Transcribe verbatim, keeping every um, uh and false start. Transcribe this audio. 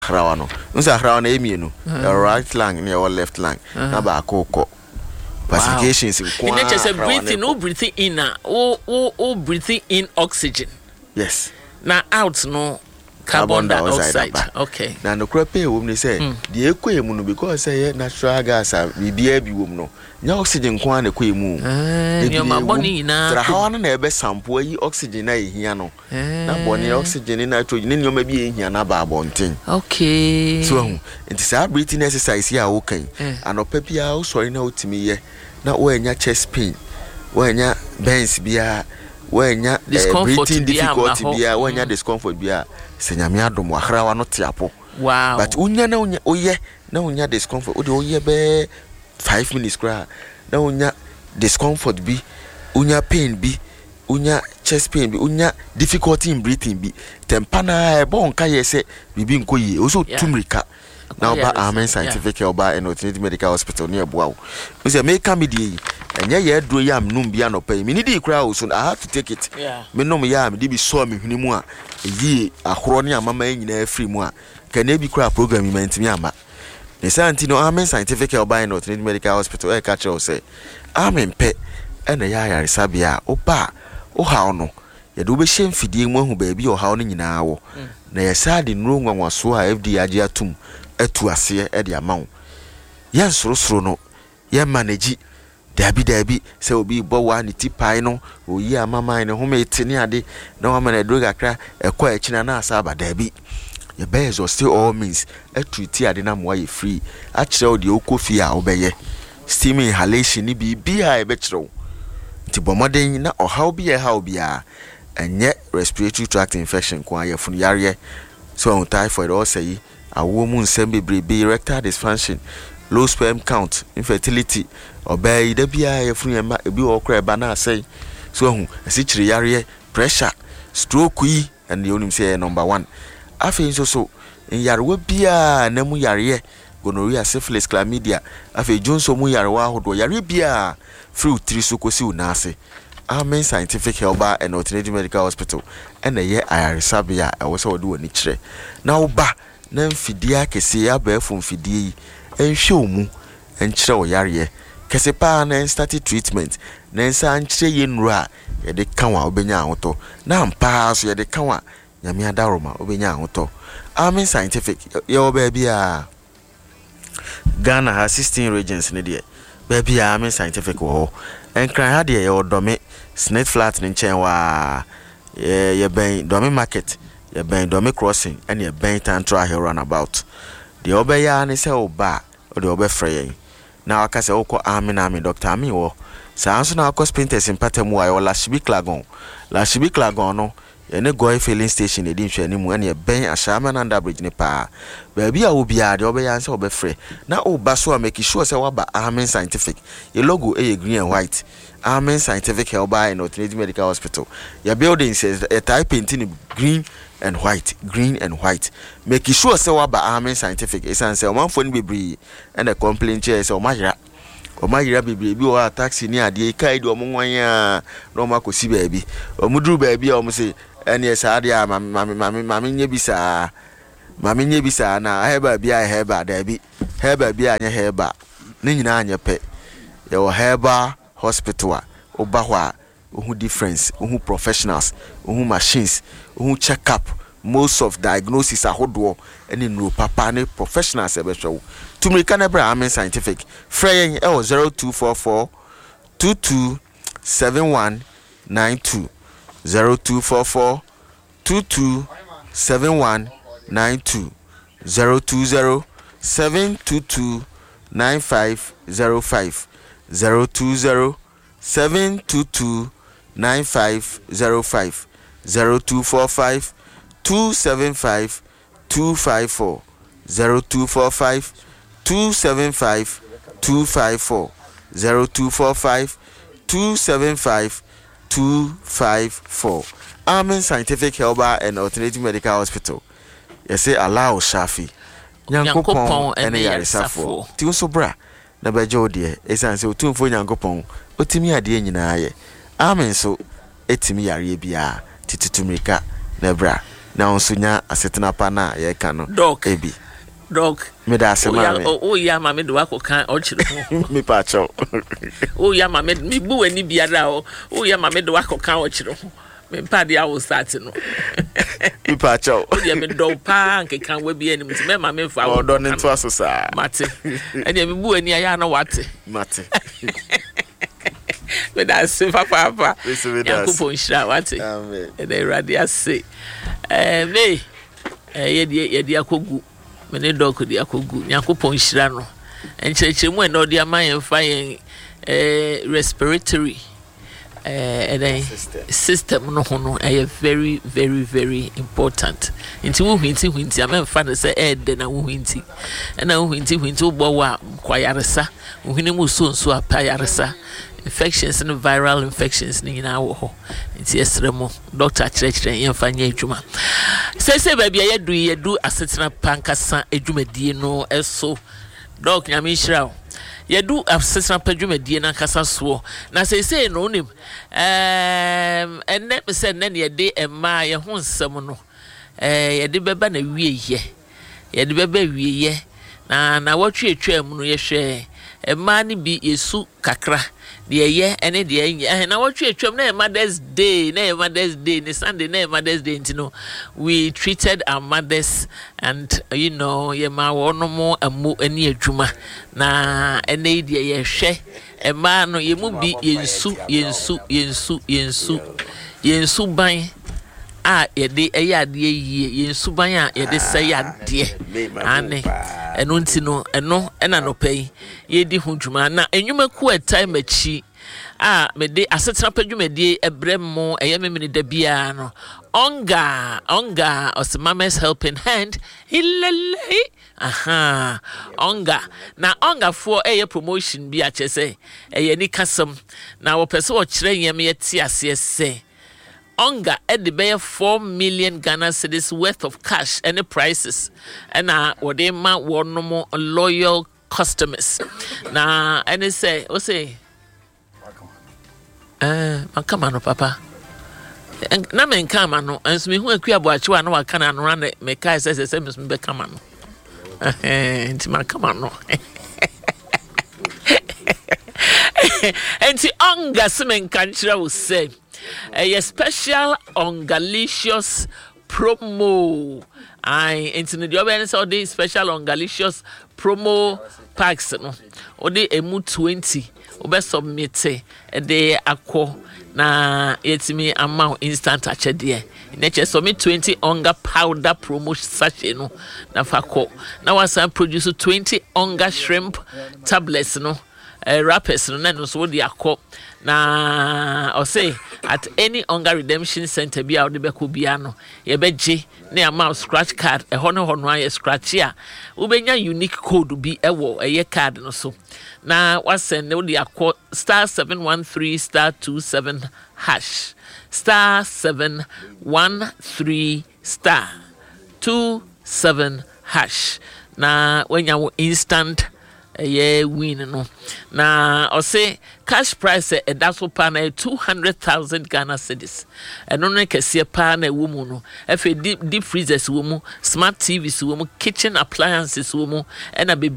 Hrawano. Unsa hrawana emienu. Your right lung near your left lung. Na ba akoko. Pacifications in kwa. You just breathing, no breathing in na o o o breathing in oxygen. Yes. Na out no carbon dioxide. Okay. Na no crepe wo me say the ekwe mu no because say natural gas a bibia bi wo mu no. Nya oxygen kwa na kwa mu. Eh, your body na. Tra hawa na ebe sample yi oxygen na ehia no. Na bone oxygen na nitrogen ni nyoma bi ehia na ba abonten. Okay. So nti say breathing exercise here wo kan. Anopa bia wo sori na otimi ye. Na wo enya chest pain. Wo enya bends bia. Wenya uh, breathing difficulty bia wenya discomfort bia senyame adom ahrawa no tiapo. Wow. But unya na unya oye na unya discomfort o de oye be five minutes kra na unya discomfort bi unya pain bi unya chest pain bi unya difficulty in breathing bi tempa na e bon ka yese bibi nkoyi o so tumrika na oba Amen Scientific oba Enotinity Medical Hospital near Boao. We say make come di enye ye dro yam num bia no pay me need cry so I have to take it. Yeah. Me num yam di bi so me hwini mu a yi ahoro ne amama nyina afri mu a ka na bi cry program me ntimi ama. Ne santi no Amen Scientific oba Enotinity Medical Hospital e ka che o say Amen pe e na ya yare sabia oba o hawo no ye do be hye mfidie mu ahu ba bi o hawo no nyina wo na ye sade nro nwanwaso a F D A age atum etu ase e de amawo ye nsorosoro no ye manage dabi dabi se obi bo wa ni tipai no oyi amama ne home etini ade na wa mana droga kra ekọ ekina na asaba dabi ye bezo still all means etu ti ade na mo ye free a kire o de okofi a obeye steam inhalation ni bi bia e be kire ti bomoden na ohaw bi e haw bia enye respiratory tract infection kwa ye funu yare so on typhoid or say a woman nsem bebrebe erectile dysfunction, low sperm count, infertility, obey the bia ye funu ma ebi okra ba na say so hu asichire yare pressure stroke yi and the onim say number one afi so so yarwa bia na mu yare gonorrhea, syphilis, chlamydia afi jonso mu yarwa hodo yare bia fruit three so kosi unase. Amen Scientific Helba and Enotinity Medical Hospital and the year I resabia I was all do any chre now ba na mfidia kese ya ba fu mfidie enhwe omu enchire o yare kese pa na start treatment na nsa anchire ye nura ye de kanwa obenya ahoto na mpa so ye de kanwa nyame adaroma obenya ahoto. Amen Scientific ye oba bia Ghana has sixteen regions ne de ba bia Amen Scientific wo enkran ha de ye odome Snake Flat nchen wa ye ye ben Domi Market ye ben Domi Crossing and ye ben Tantra Hill Runabout. The obeya ne se oba o de obefre na aka se okọ Amen Amen Doctor Ami wo sa anso na akọ Sprinters Impatemu wa yo la Shibi Klagon la Shibi Klagon no ye ne Goy filling station e di nhwe ni mu ene ye ben Ashama na under bridge ne pa ba bia wo bia de obeya se obefre na oba so make sure se wa ba Amen Scientific ye logo e green and white. Amen Scientific Helba and Enotinity Medical Hospital. Your building says a type in green and white, green and white. Make sure say what about Amen Scientific is and say one phone be and a complaint chair so major or major baby or taxi near the Kaid or Mwanya no Marco si baby or Mudru baby or say and yes adia mammy mammy mammy yebisa mammy yebisa na heba be I heba debi heba be I heba Nina anya pet your heba hospital obahwa who difference who professionals who machines who check up most of diagnosis ahodo any no papa ne professionals e be show to me can bra Amen Scientific frey e zero two four four two two seven one nine two zero two four four two two seven one nine two zero two zero seven two two nine five zero five zero two zero seven two two nine five zero five zero two four five two seven five two five four zero two four five two seven five two five four zero two four five two seven five two five four. Amen Scientific Helba and Enotinity Medical Hospital. Yes, say allow Shafi Nyankopon and Yarisafo ti so bra na bajo de esan se otumfo Nyankopon otimi ade nyina ye amen so etimi yare bia titutumrika na bra na onso nya asetena pa na ye ka no ebi dog me da asema me o ya ma me do akoka o chire ho me pa cho o ya ma me mi bu ani biara o o ya ma me do akoka o chire ho me pa dia wo start no me pa cho o ya me do pa nke kan we bi ani mti me ma me fa o do ne to asosa mate ene me bu ani aya na wate mate me da se papa papa ya ku pon shira wate amen e dey radia say eh me eh ye die ye dia kogu me ne dog dia kogu yakopon shira no encherechemu en odi amayen fa yen eh respiratory eh eh system no ho no eh very very very important nti wo hwinti hwinti amen fa no say eh de na wo hwinti na wo hwinti hwinti wo bo wa kwayaresa wo hwini mu so nso apayaresa infections and viral infections ni na wo ho nti esremo doctor chirechire yen fa nya adwuma say say ba bia yedu yedu asetena pankasa adwumadie no eso doc nyame hira yedu asetena padwumadie na kasa so na say say no nim em enne me say enne yede emma ye ho nsem no eh yede beba na wieye yede beba wieye na na watwe atwa mu no ye hwe emma ni bi yesu kakra de ye ene de ye na watwe atwam na Mother's Day na Mother's Day ni Sunday na Mother's Day you know we treated our mothers and you know ye ma wono mo amu ani adwuma na ene de ye hwe emma no ye mu bi yensu yensu yensu yensu yensu ban a yede eya ade yie yensu ban a yede sey ade ane eno ntino eno ena no pay yedi ho dwuma na enwuma ku time achi a me de asetena padwumadie ebremmo eyememene da bia no onga onga osmama's helping hand hilele aha onga na onga for eye promotion bi a chese eye ni kasam na wo pese wo kire yem ye ti ase se onga at the bay four million Ghana cedis worth of cash and prices and uh what they ma one more loyal customers na and they say o say eh makama no papa na men kama no enso me hu akua boachiwa na waka na no ran me kai say say me be kama no eh nti makama no enti onga semen kanchira will say a special ongalicious promo I into the other so the special ongalicious promo packs no o de emu twenty obe submit e de akọ na yetimi amount instant achede na che submit twenty onga powder promo sachet no na fakọ na wasan produce twenty onga shrimp tablets no uh, wrappers no na no so de akọ na o say at any onga redemption center bia ode be ko bia no ye beje na amount scratch card e hono hono aye scratch a wo benya unique code bi e wo eye card no so na wasen ne ode akọ star seven one three star two seven hash star seven one three star two seven hash na when you instant yeah win no na o say cash price e da so pa na two hundred thousand Ghana cedis eno no kese pa na wo mu no efe deep, deep freezers wo mu smart T Vs wo mu kitchen appliances wo mu e na